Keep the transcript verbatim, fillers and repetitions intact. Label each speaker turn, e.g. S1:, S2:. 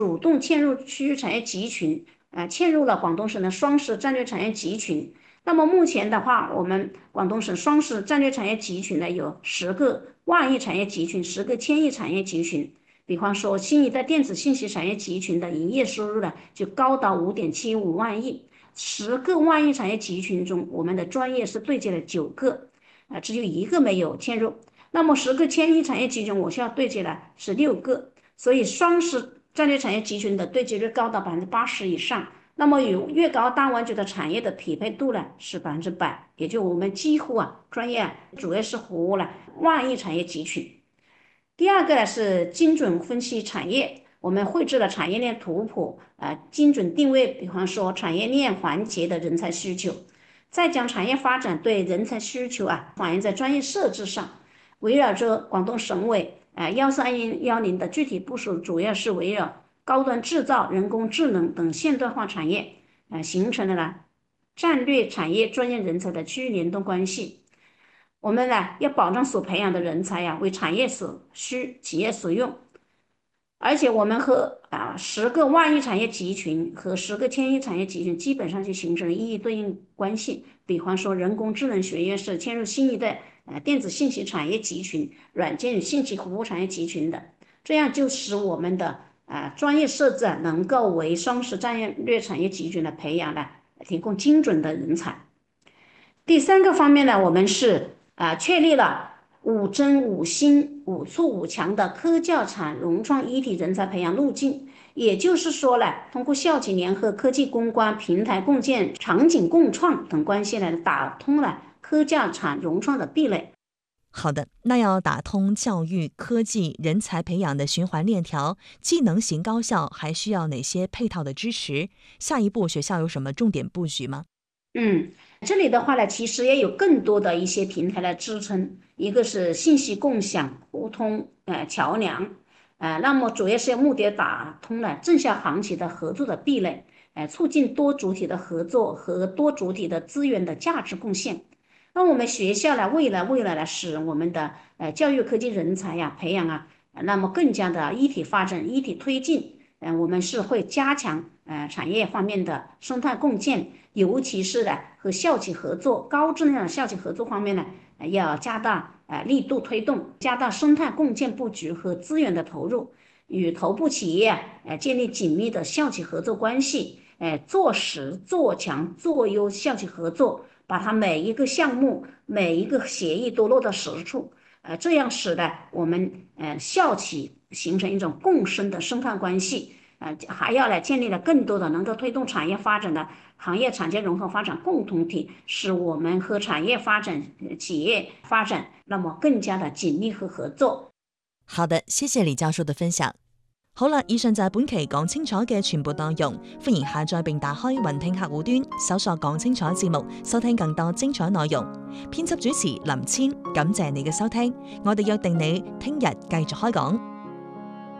S1: 主动嵌入区域产业集群，呃，嵌入了广东省的双十战略产业集群。那么目前的话，我们广东省双十战略产业集群呢有十个万亿产业集群，十个千亿产业集群。比方说，新一代电子信息产业集群的营业收入呢就高达五点七五万亿。十个万亿产业集群中，我们的专业是对接了九个，啊、呃，只有一个没有嵌入。那么十个千亿产业集群，我需要对接了是六个，所以双十战略产业集群的对接率高达百分之八十以上。那么与粤港澳大湾区的产业的匹配度呢是百分之百，也就我们几乎啊专业啊主要是服务了万亿产业集群。第二个呢是精准分析产业，我们绘制了产业链图谱，呃，精准定位，比方说产业链环节的人才需求，再将产业发展对人才需求啊反映在专业设置上，围绕着广东省委呃幺三幺零的具体部署，主要是围绕高端制造、人工智能等现代化产业，呃，形成了呢战略产业专业人才的区域联动关系。我们呢要保障所培养的人才呀、啊、为产业所需、企业所用，而且我们和啊十个万亿产业集群和十个千亿产业集群基本上就形成了一一对应关系。比方说，人工智能学院是嵌入新一代呃电子信息产业集群、软件与信息服务产业集群的，这样就使我们的啊专业设置啊能够为双十战略产业集群的培养呢提供精准的人才。第三个方面呢，我们是啊确立了五增五新五促五强的科教产融创一体人才培养路径。也就是说呢，通过校企联合、科技攻关、平台共建、场景共创等关系呢，打通了科教产融创的壁垒。
S2: 好的，那要打通教育、科技、人才培养的循环链条，技能型高校还需要哪些配套的支持？下一步学校有什么重点布局吗？
S1: 嗯，这里的话呢，其实也有更多的一些平台来支撑，一个是信息共享、互通，呃，桥梁，呃，那么主要是要目的打通了正向行企的合作的壁垒，呃，促进多主体的合作和多主体的资源的价值贡献。那我们学校呢，未来未来呢，使我们的呃教育科技人才呀培养啊，那么更加的一体发展、一体推进。嗯、呃，我们是会加强呃产业方面的生态共建，尤其是呢和校企合作、高质量的校企合作方面呢，呃、要加大呃力度推动，加大生态共建布局和资源的投入，与头部企业呃建立紧密的校企合作关系，呃，做实做强做优校企合作。把它每一个项目、每一个协议都落到实处，呃，这样使得我们呃校企形成一种共生的生态关系，呃，还要来建立了更多的能够推动产业发展的行业产业融合发展共同体，使我们和产业发展、企业发展那么更加的緊密和合作。
S2: 好的，謝謝李教授嘅分享。好啦，以上就係本期講清楚嘅全部內容，歡迎下載並打開雲聽客戶端，搜索講清楚節目，收聽更多精彩內容。編輯主持林千，感謝你嘅收聽，我哋約定你聽日繼續開講。